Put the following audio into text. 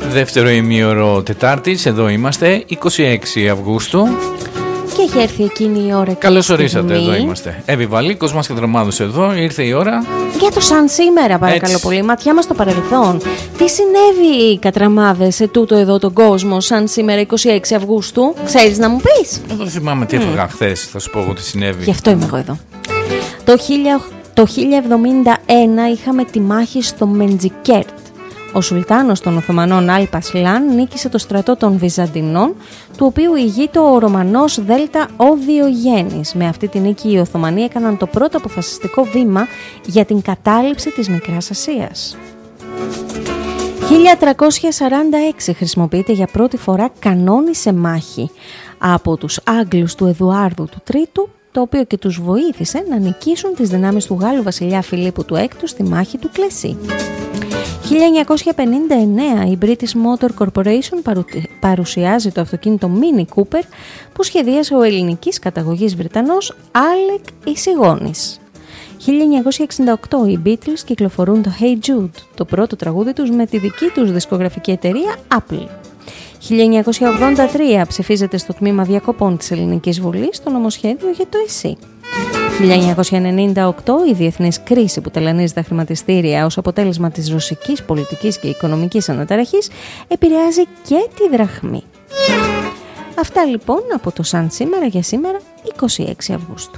Δεύτερο ημίωρο Τετάρτης, εδώ είμαστε, 26 Αυγούστου. Και έχει έρθει εκείνη η ώρα. Καλώς ορίσατε, εδώ είμαστε. Εύη Βαλίκος, μας και Δρομάδος εδώ, ήρθε η ώρα. Για το σαν σήμερα, παρακαλώ έτσι. Πολύ, ματιά μας στο παρελθόν. Τι συνέβη, Κατραμάδες, σε τούτο εδώ τον κόσμο, σαν σήμερα 26 Αυγούστου, ξέρεις να μου πεις? Εγώ δεν θυμάμαι τι έφαγα χθες, θα σου πω εγώ τι συνέβη. Γι' αυτό είμαι εγώ εδώ. Το 1071 είχαμε τη μάχη στο Μεντζικέρτ. Ο Σουλτάνος των Οθωμανών Αλ-Πασλάν νίκησε το στρατό των Βυζαντινών, του οποίου ηγείται ο Ρωμανός Δέλτα ο Διογέννης. Με αυτή τη νίκη οι Οθωμανοί έκαναν το πρώτο αποφασιστικό βήμα για την κατάληψη της Μικράς Ασίας. 1346 χρησιμοποιείται για πρώτη φορά κανόνι σε μάχη από τους Άγγλους του Εδουάρδου του Τρίτου, το οποίο και τους βοήθησε να νικήσουν τις δυνάμεις του Γάλλου βασιλιά Φιλίππου του Έκτου στη μάχη του Κλεσί. 1959 η British Motor Corporation παρουσιάζει το αυτοκίνητο Mini Cooper που σχεδίασε ο ελληνικής καταγωγής Βρετανός Άλεκ Ισιγώνης. 1968 οι Beatles κυκλοφορούν το Hey Jude, το πρώτο τραγούδι τους με τη δική τους δισκογραφική εταιρεία Apple. 1983 ψηφίζεται στο τμήμα διακοπών της Ελληνικής Βουλής το νομοσχέδιο για το ΕΣΥ. 1998 η διεθνής κρίση που ταλανίζει τα χρηματιστήρια ως αποτέλεσμα της ρωσικής πολιτικής και οικονομικής αναταραχής επηρεάζει και τη δραχμή. Αυτά λοιπόν από το σαν σήμερα για σήμερα 26 Αυγούστου.